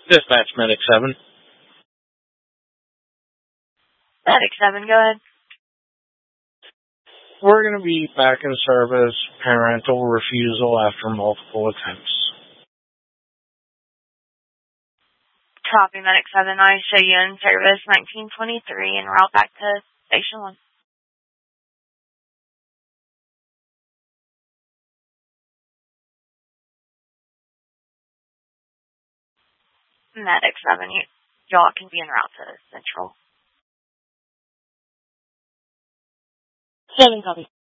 Dispatch Medic 7. Medic 7, go ahead. We're going to be back in service. Parental refusal after multiple attempts. Copy, Medic 7. I show you in service 1923 and route back to Station 1. Medic 7, y'all can be en route to Central. 7, copy.